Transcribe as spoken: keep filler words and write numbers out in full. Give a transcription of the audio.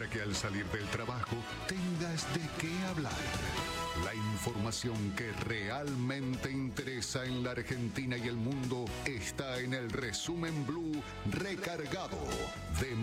para que al salir del trabajo tengas de qué hablar. La información que realmente interesa en la Argentina y el mundo está en el Resumen Blue recargado de